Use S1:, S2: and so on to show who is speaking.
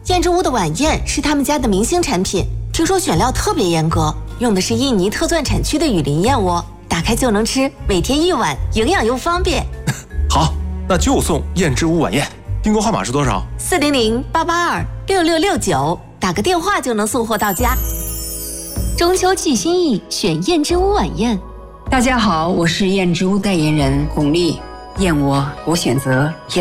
S1: 燕之屋的晚宴是他们家的明星产品，听说选料特别严格，用的是印尼特钻产区的雨林燕窝，打开就能吃，每天1碗，营养又方便。
S2: 好，那就送燕之屋晚宴。订购号码是多少
S1: ？400-882-6669，打个电话就能送货到家。
S3: 中秋寄心意，选燕之屋晚宴。
S4: 大家好，我是燕之屋代言人巩俐，燕窝我选择燕。